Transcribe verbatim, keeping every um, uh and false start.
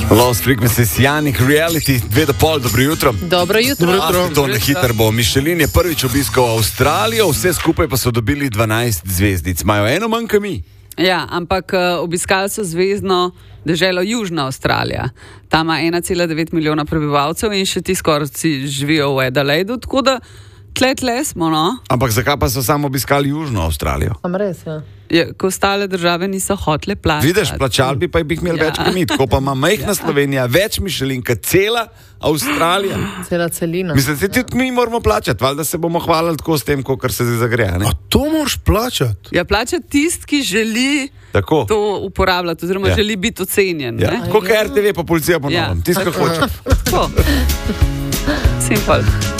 Lost Frequencies, Janik, Reality, dve do pol, dobro jutro. Dobro jutro. Dobro jutro. To na hiter bo. Michelin je prvič obiskal Avstralijo, vse skupaj pa so dobili dvanajst zvezdic. Imajo eno manj kot mi. Ja, ampak obiskali so zvezdno deželo Južna Avstralija. Tam ima ena cela devet milijona prebivalcev in še ti skoraj živijo v Adelaidu, tako da tle, tle smo, no. Ampak zakaj pa so samo obiskali Južno Avstralijo? Am res, ja. Je, ko ostale države niso hotele plačati. Vidiš, plačali bi pa jih imeli ja. več kot mi, tako pa ima majhna ja. Slovenija več Michelin kot cela Avstralija. Cela celina. Mislim, da tudi mi moramo plačati, valjda se bomo hvalili tako s tem, kot se zdaj zagreja. A to moraš plačati? Ja, plačati tist, ki želi tako. To uporabljati, oziroma ja. želi biti ocenjen. Ja. Kot R T V pa policija po novem, ja. tisto, kar hoče. Tako. Simple.